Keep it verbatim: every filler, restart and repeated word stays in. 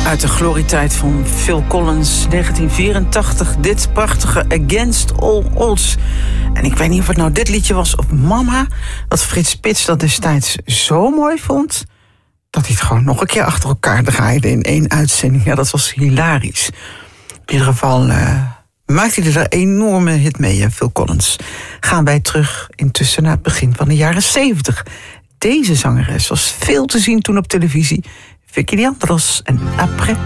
Uit de glorietijd van Phil Collins, negentien vierentachtig. Dit prachtige Against All Odds. En ik weet niet of het nou dit liedje was of Mama, dat Frits Spits dat destijds zo mooi vond, dat hij het gewoon nog een keer achter elkaar draaide in één uitzending. Ja, dat was hilarisch. In ieder geval uh, maakte hij er een enorme hit mee, hè, Phil Collins. Gaan wij terug intussen naar het begin van de jaren zeventig. Deze zangeres was veel te zien toen op televisie. Vicky Leandros en Après